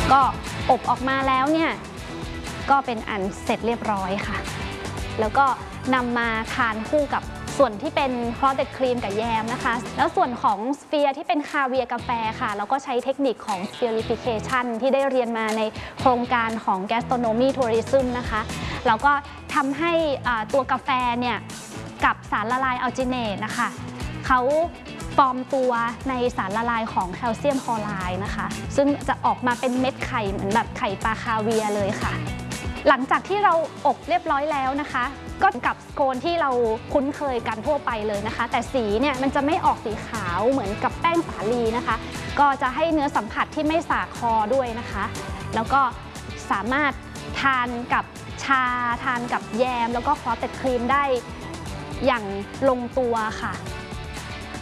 ก็อบออกมาแล้วเนี่ยก็เป็นอันเสร็จเรียบร้อยค่ะแล้วก็นำมาทานคู่กับส่วนที่เป็นคลอสเต็ดครีมกับแยมนะคะแล้วส่วนของสเฟียร์ที่เป็นคาเวียร์กาแฟค่ะเราก็ใช้เทคนิคของ Spherification ที่ได้เรียนมาในโครงการของ Gastronomy Tourism นะคะเราก็ทำให้ตัวกาแฟเนี่ยกับสารละลายอัลจิเนตนะคะเขาฟอร์มตัวในสารละลายของแคลเซียมคลอไรด์นะคะซึ่งจะออกมาเป็นเม็ดไข่เหมือนแบบไข่ปลาคาเวียร์เลยค่ะหลังจากที่เราอบเรียบร้อยแล้วนะคะก็กับสโคนที่เราคุ้นเคยกันทั่วไปเลยนะคะแต่สีเนี่ยมันจะไม่ออกสีขาวเหมือนกับแป้งสาลีนะคะก็จะให้เนื้อสัมผัสที่ไม่สาคอด้วยนะคะแล้วก็สามารถทานกับชาทานกับแยมแล้วก็คลอสเต็ดครีมได้อย่างลงตัวค่ะ